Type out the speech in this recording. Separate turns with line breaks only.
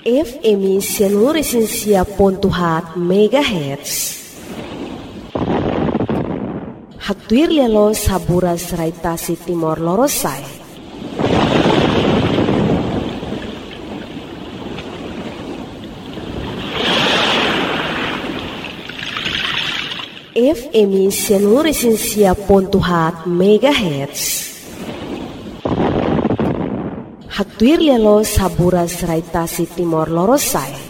FM Sianuresensia.hat MHz. Hatuir lelo sabura seraitasi Timor Lorosai. FM Sianuresensia.hat MHz. Hatuir lelo sabura seraitasi Timor Lorosai.